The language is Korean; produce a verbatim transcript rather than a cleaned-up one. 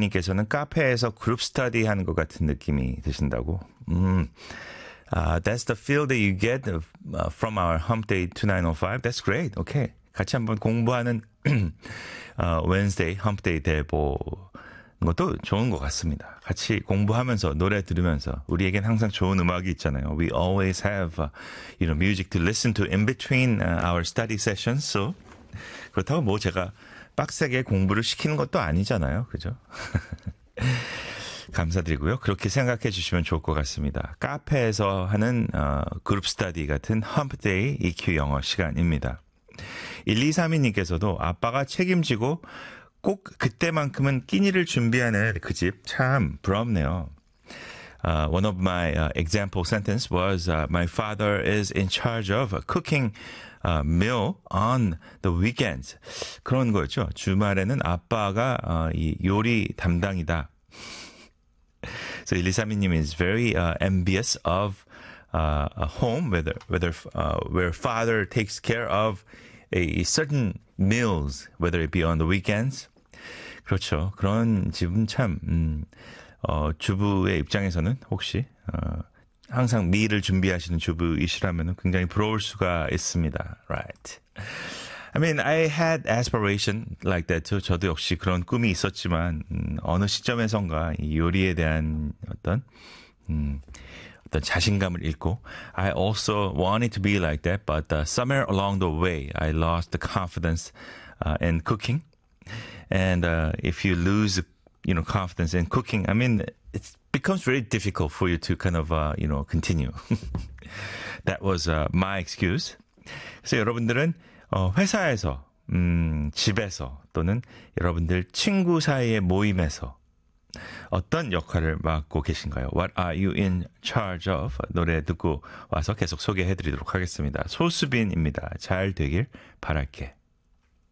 이일이님께서는 카페에서 그룹 스터디 하는 것 같은 느낌이 드신다고. 음, uh, that's the feel that you get uh, from our hump day 이천오 오. That's great. Okay. 같이 한번 공부하는 uh, Wednesday hump day 돼보 것도 좋은 것 같습니다. 같이 공부하면서 노래 들으면서 우리에겐 항상 좋은 음악이 있잖아요. We always have uh, you know music to listen to in between uh, our study sessions. So 그렇다고 뭐 제가 빡세게 공부를 시키는 것도 아니잖아요. 그죠? 감사드리고요. 그렇게 생각해 주시면 좋을 것 같습니다. 카페에서 하는 어, 그룹 스터디 같은 험프데이 이큐 영어 시간입니다. 일이삼이님께서도 아빠가 책임지고 꼭 그때만큼은 끼니를 준비하는 그 집 참 부럽네요. Uh, one of my uh, example sentence was uh, my father is in charge of cooking uh, meal on the weekends. 그런 거였죠. 주말에는 아빠가 uh, 이 요리 담당이다. So 일이삼이님 is very uh, envious of uh, a home whether whether uh, where father takes care of a certain meals, whether it be on the weekends. 그렇죠. 그런 집은 참 음, 어, 주부의 입장에서는 혹시 어, 항상 미를 준비하시는 주부이시라면 굉장히 부러울 수가 있습니다. Right. I mean, I had aspiration like that too. 저도 역시 그런 꿈이 있었지만 음, 어느 시점에선가 이 요리에 대한 어떤 음, 어떤 자신감을 잃고 I also wanted to be like that, but uh, somewhere along the way I lost the confidence uh, in cooking. And uh, if you lose, you know, confidence in cooking, I mean, it becomes very difficult for you to kind of, uh, you know, continue. That was uh, my excuse. 그래서 여러분들은 어, 회사에서, 음, 집에서 또는 여러분들 친구 사이의 모임에서 어떤 역할을 맡고 계신가요? What are you in charge of? 노래 듣고 와서 계속 소개해드리도록 하겠습니다. 소수빈입니다. 잘 되길 바랄게.